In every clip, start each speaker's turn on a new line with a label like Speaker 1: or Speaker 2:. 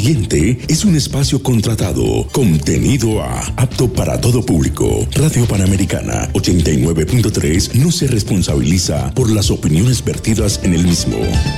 Speaker 1: siguiente es un espacio contratado, contenido apto para todo público. Radio Panamericana 89.3 no se responsabiliza por las opiniones vertidas en el mismo.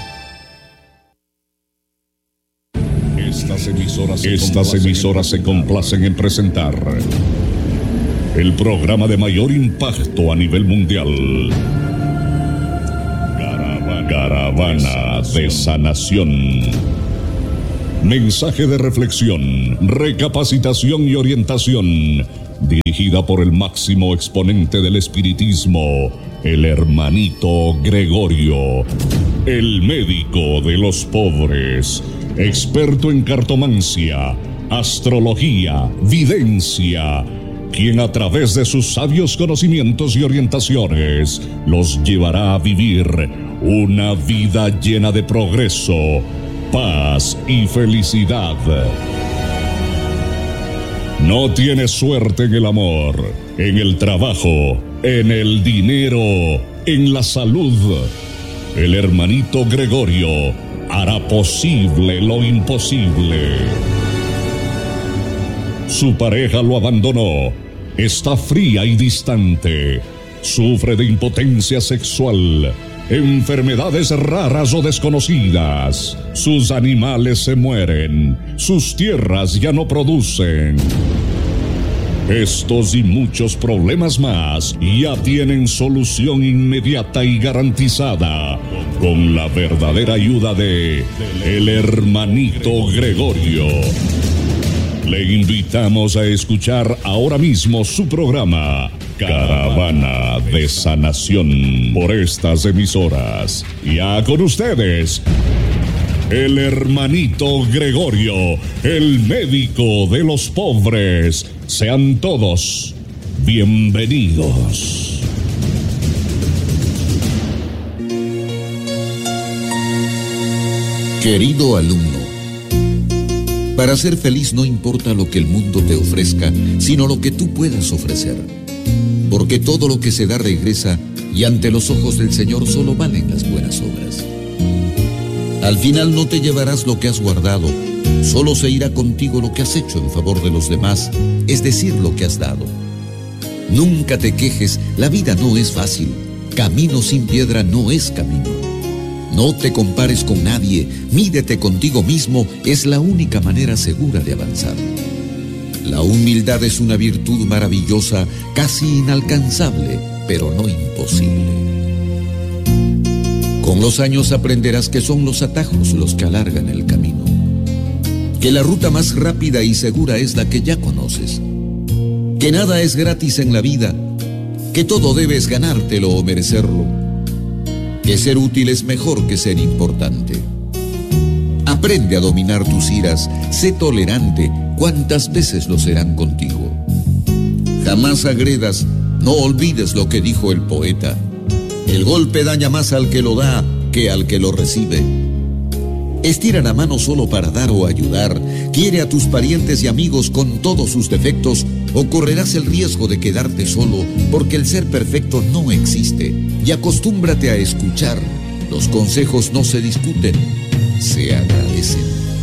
Speaker 2: Estas emasoras se complacen en presentar el programa de mayor impacto a nivel mundial. Caravana de Sanación. Mensaje de reflexión, recapacitación y orientación, dirigida por el máximo exponente del espiritismo, el hermanito Gregorio, el médico de los pobres, experto en cartomancia, astrología, videncia, quien a través de sus sabios conocimientos y orientaciones los llevará a vivir una vida llena de progreso, paz y felicidad. No tienes suerte en el amor, en el trabajo, en el dinero, en la salud. El hermanito Gregorio hará posible lo imposible. Su pareja lo abandonó, está fría y distante, sufre de impotencia sexual, enfermedades raras o desconocidas, sus animales se mueren, sus tierras ya no producen. Estos y muchos problemas más ya tienen solución inmediata y garantizada con la verdadera ayuda de el hermanito Gregorio. Le invitamos a escuchar ahora mismo su programa Caravana de Sanación por estas emisoras. Ya con ustedes, el hermanito Gregorio, el médico de los pobres. Sean todos bienvenidos.
Speaker 3: Querido alumno, para ser feliz no importa lo que el mundo te ofrezca, sino lo que tú puedas ofrecer. Porque todo lo que se da regresa, y ante los ojos del Señor solo valen las buenas obras. Al final no te llevarás lo que has guardado, solo se irá contigo lo que has hecho en favor de los demás, es decir, lo que has dado. Nunca te quejes, la vida no es fácil, camino sin piedra no es camino. No te compares con nadie, mídete contigo mismo, es la única manera segura de avanzar. La humildad es una virtud maravillosa, casi inalcanzable, pero no imposible. Con los años aprenderás que son los atajos los que alargan el camino, que la ruta más rápida y segura es la que ya conoces, que nada es gratis en la vida, que todo debes ganártelo o merecerlo, que ser útil es mejor que ser importante. Aprende a dominar tus iras, sé tolerante, cuántas veces lo serán contigo. Jamás agredas, no olvides lo que dijo el poeta. El golpe daña más al que lo da que al que lo recibe. Estira la mano solo para dar o ayudar, quiere a tus parientes y amigos con todos sus defectos, o correrás el riesgo de quedarte solo, porque el ser perfecto no existe. Y acostúmbrate a escuchar, los consejos no se discuten, se agradecen.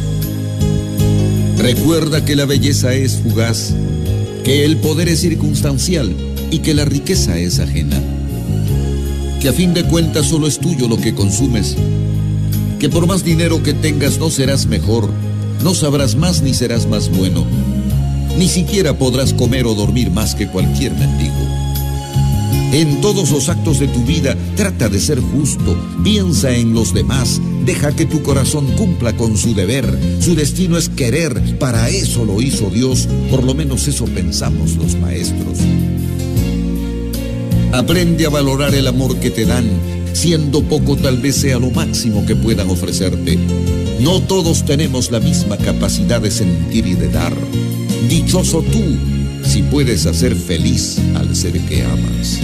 Speaker 3: Recuerda que la belleza es fugaz, que el poder es circunstancial y que la riqueza es ajena. Que a fin de cuentas solo es tuyo lo que consumes, que por más dinero que tengas no serás mejor, no sabrás más ni serás más bueno, ni siquiera podrás comer o dormir más que cualquier mendigo. En todos los actos de tu vida trata de ser justo, piensa en los demás, deja que tu corazón cumpla con su deber, su destino es querer, para eso lo hizo Dios, por lo menos eso pensamos los maestros. Aprende a valorar el amor que te dan, siendo poco tal vez sea lo máximo que puedan ofrecerte. No todos tenemos la misma capacidad de sentir y de dar. Dichoso tú, si puedes hacer feliz al ser que amas.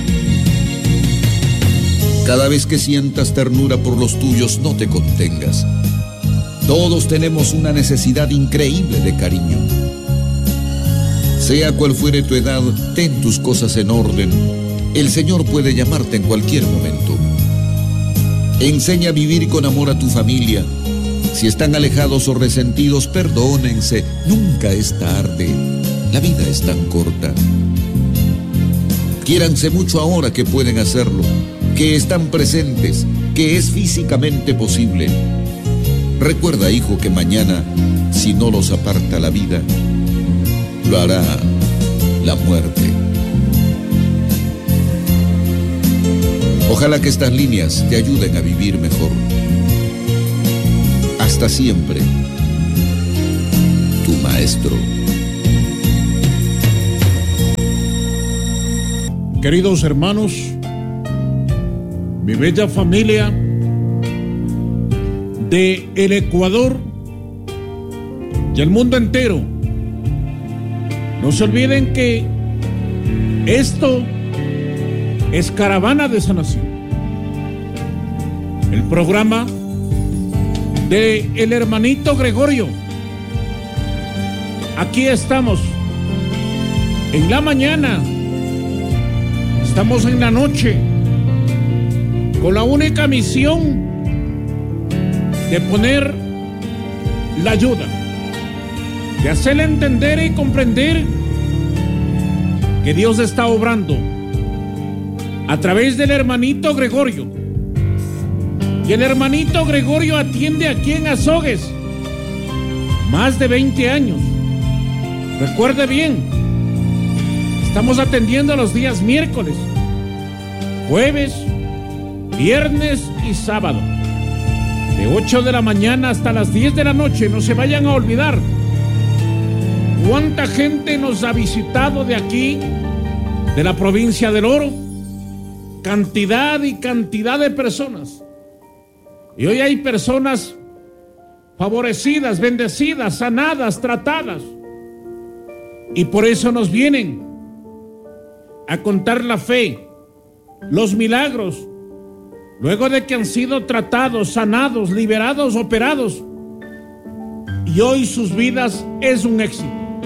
Speaker 3: Cada vez que sientas ternura por los tuyos, no te contengas. Todos tenemos una necesidad increíble de cariño. Sea cual fuere tu edad, ten tus cosas en orden. El Señor puede llamarte en cualquier momento. Enseña a vivir con amor a tu familia. Si están alejados o resentidos, perdónense. Nunca es tarde. La vida es tan corta. Quiéranse mucho ahora que pueden hacerlo, que están presentes, que es físicamente posible. Recuerda, hijo, que mañana, si no los aparta la vida, lo hará la muerte. Ojalá que estas líneas te ayuden a vivir mejor. Hasta siempre, tu maestro.
Speaker 4: Queridos hermanos, mi bella familia de el Ecuador y el mundo entero, no se olviden que esto es Caravana de Sanación, el programa de el hermanito Gregorio. Aquí estamos en la mañana, estamos en la noche, con la única misión de poner la ayuda, de hacerle entender y comprender que Dios está obrando a través del hermanito Gregorio. Y el hermanito Gregorio atiende aquí en Azogues más de 20 años. Recuerde bien, estamos atendiendo los días miércoles, jueves, viernes y sábado, de 8 de la mañana hasta las 10 de la noche. No se vayan a olvidar cuánta gente nos ha visitado de aquí, de la provincia del Oro. Cantidad y cantidad de personas. Y hoy hay personas favorecidas, bendecidas, sanadas, tratadas. Y por eso nos vienen a contar la fe, los milagros, luego de que han sido tratados, sanados, liberados, operados. Y hoy sus vidas es un éxito.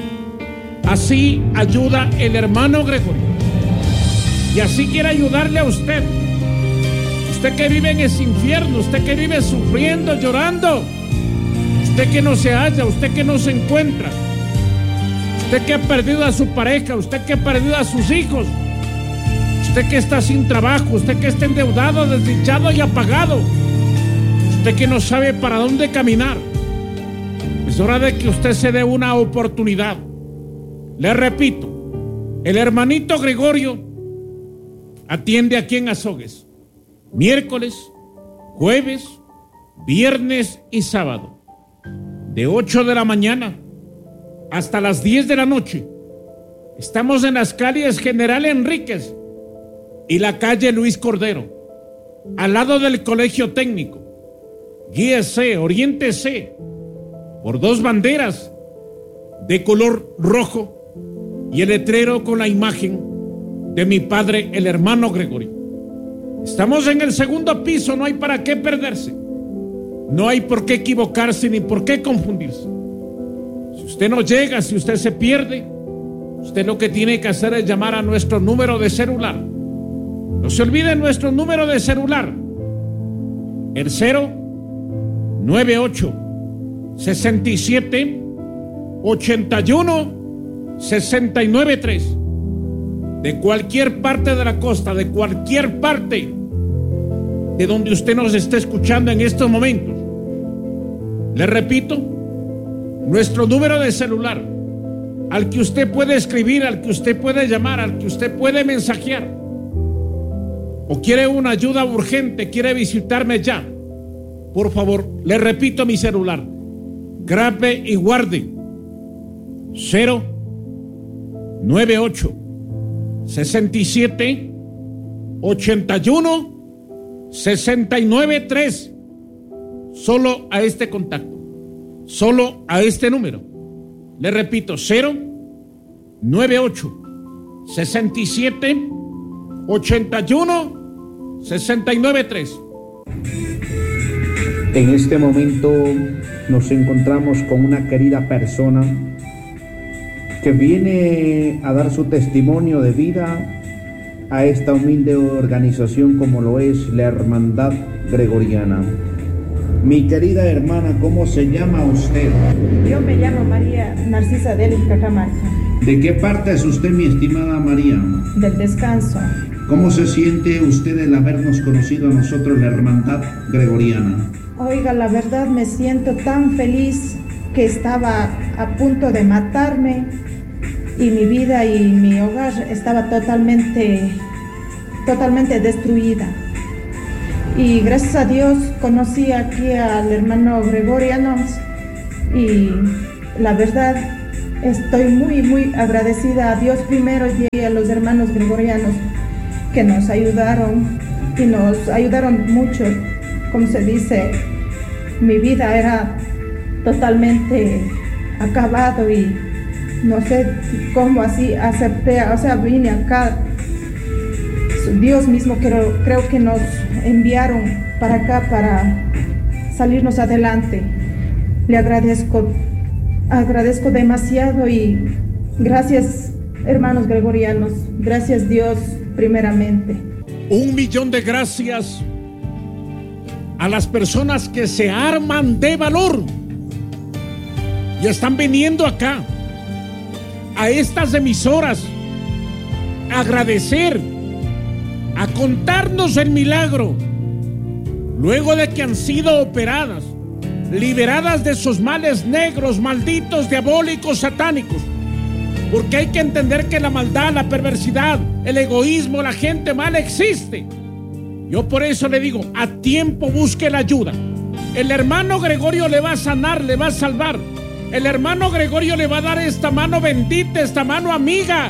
Speaker 4: Así ayuda el hermano Gregorio. Y así quiere ayudarle a usted. Usted que vive en ese infierno, usted que vive sufriendo, llorando, usted que no se halla, usted que no se encuentra, usted que ha perdido a su pareja, usted que ha perdido a sus hijos, usted que está sin trabajo, usted que está endeudado, desdichado y apagado, usted que no sabe para dónde caminar. Es hora de que usted se dé una oportunidad. Le repito, el hermanito Gregorio atiende aquí en Azogues, miércoles, jueves, viernes y sábado, de 8 de la mañana hasta las 10 de la noche. Estamos en las calles General Enríquez y la calle Luis Cordero, al lado del Colegio Técnico. Guíese, oriéntese por dos banderas de color rojo y el letrero con la imagen de mi padre, el hermano Gregorio. Estamos en el segundo piso, no hay para qué perderse, no hay por qué equivocarse ni por qué confundirse. Si usted no llega, si usted se pierde, usted lo que tiene que hacer es llamar a nuestro número de celular. No se olvide nuestro número de celular, el 098 67 81 693. De cualquier parte de la costa, de cualquier parte de donde usted nos esté escuchando en estos momentos. Le repito, nuestro número de celular, al que usted puede escribir, al que usted puede llamar, al que usted puede mensajear. O quiere una ayuda urgente, quiere visitarme ya. Por favor, le repito mi celular. Grabe y guarde. 098 67 81 693. Solo a este contacto, solo a este número. Le repito, 098 67 81 693.
Speaker 5: En este momento nos encontramos con una querida persona que viene a dar su testimonio de vida a esta humilde organización como lo es la Hermandad Gregoriana. Mi querida hermana, ¿cómo se llama usted?
Speaker 6: Yo me llamo María Narcisa Delis Cajamarca.
Speaker 5: ¿De qué parte es usted, mi estimada María?
Speaker 6: Del Descanso.
Speaker 5: ¿Cómo se siente usted el habernos conocido a nosotros, la Hermandad Gregoriana?
Speaker 6: Oiga, la verdad me siento tan feliz que estaba a punto de matarme y mi vida y mi hogar estaba totalmente destruida. Y gracias a Dios conocí aquí al hermano Gregoriano y la verdad estoy muy agradecida a Dios primero y a los hermanos gregorianos que nos ayudaron y nos ayudaron mucho. Como se dice, mi vida era totalmente acabado y no sé cómo así acepté, o sea, vine acá. Dios mismo creo que nos enviaron para acá para salirnos adelante. Le agradezco demasiado y gracias, hermanos gregorianos, gracias Dios primeramente.
Speaker 4: 1,000,000 de gracias a las personas que se arman de valor y están viniendo acá a estas emisoras a agradecer, a contarnos el milagro, luego de que han sido operadas, liberadas de sus males negros, malditos, diabólicos, satánicos. Porque hay que entender que la maldad, la perversidad, el egoísmo, la gente mala existe. Yo por eso le digo, a tiempo busque la ayuda. El hermano Gregorio le va a sanar, le va a salvar. El hermano Gregorio le va a dar esta mano bendita, esta mano amiga.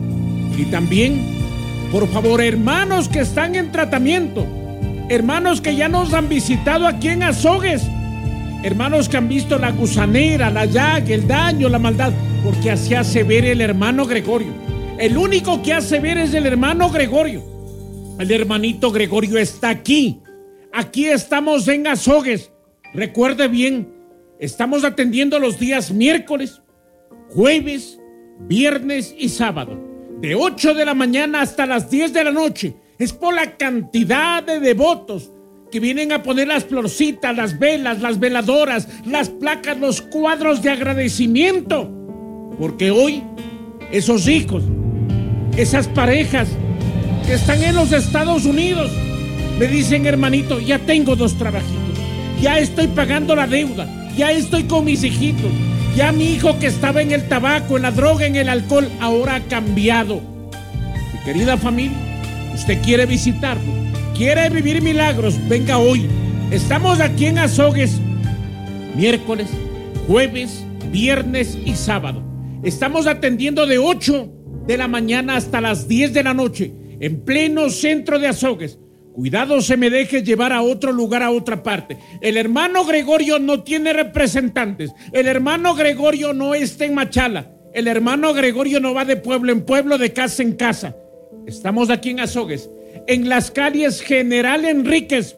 Speaker 4: Y también, por favor, hermanos que están en tratamiento, hermanos que ya nos han visitado aquí en Azogues, hermanos que han visto la gusanera, la llaga, el daño, la maldad, porque así hace ver el hermano Gregorio. El único que hace ver es el hermano Gregorio. El hermanito Gregorio está aquí. Aquí estamos en Azogues. Recuerde bien, estamos atendiendo los días miércoles, jueves, viernes y sábado, de 8 de la mañana hasta las 10 de la noche. Es por la cantidad de devotos que vienen a poner las florcitas, las velas, las veladoras, las placas, los cuadros de agradecimiento. Porque hoy esos hijos, esas parejas que están en los Estados Unidos, me dicen, hermanito, ya tengo 2 trabajitos, ya estoy pagando la deuda, ya estoy con mis hijitos, ya mi hijo que estaba en el tabaco, en la droga, en el alcohol, ahora ha cambiado. Mi querida familia, usted quiere visitarnos, quiere vivir milagros, venga hoy. Estamos aquí en Azogues, miércoles, jueves, viernes y sábado. Estamos atendiendo de 8 de la mañana hasta las 10 de la noche, en pleno centro de Azogues. Cuidado se me deje llevar a otro lugar, a otra parte. El hermano Gregorio no tiene representantes. El hermano Gregorio no está en Machala. El hermano Gregorio no va de pueblo en pueblo, de casa en casa. Estamos aquí en Azogues, en las calles General Enríquez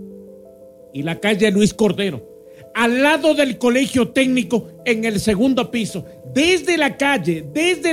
Speaker 4: y la calle Luis Cordero, al lado del colegio técnico, en el 2º piso. Desde la calle,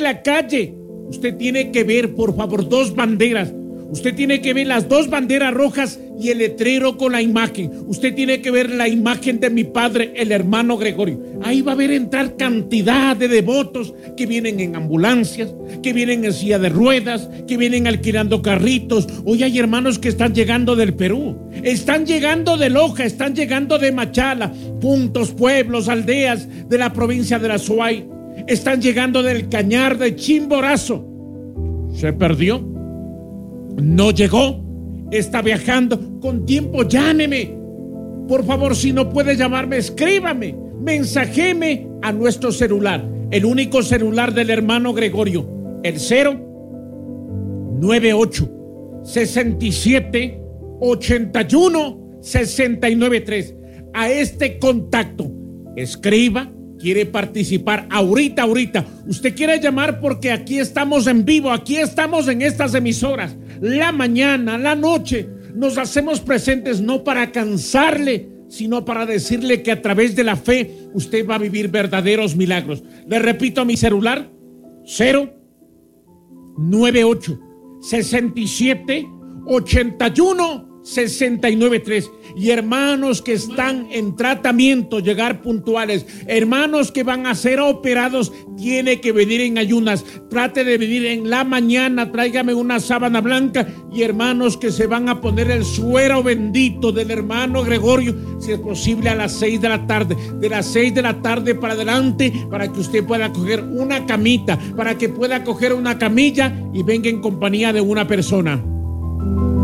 Speaker 4: usted tiene que ver, por favor, 2 banderas. Usted tiene que ver las 2 banderas rojas y el letrero con la imagen. Usted tiene que ver la imagen de mi padre, el hermano Gregorio. Ahí va a ver entrar cantidad de devotos que vienen en ambulancias, que vienen en silla de ruedas, que vienen alquilando carritos. Hoy hay hermanos que están llegando del Perú, están llegando de Loja, están llegando de Machala, puntos, pueblos, aldeas de la provincia de la Azuay. Están llegando del Cañar, de Chimborazo. ¿Se perdió? ¿No llegó? ¿Está viajando? Con tiempo, llámeme. Por favor, si no puede llamarme, escríbame, mensajeme a nuestro celular, el único celular del hermano Gregorio, el 098 67 81 693. A este contacto, escriba. Quiere participar ahorita. Usted quiere llamar porque aquí estamos en vivo, aquí estamos en estas emisoras. La mañana, la noche, nos hacemos presentes no para cansarle, sino para decirle que a través de la fe usted va a vivir verdaderos milagros. Le repito mi celular, 098 67 81 69.3. Y hermanos que están en tratamiento, llegar puntuales. Hermanos que van a ser operados, tiene que venir en ayunas. Trate de venir en la mañana, tráigame una sábana blanca. Y hermanos que se van a poner el suero bendito del hermano Gregorio, si es posible a las 6 de la tarde. De las 6 de la tarde para adelante, para que usted pueda coger una camita, para que pueda coger una camilla y venga en compañía de una persona.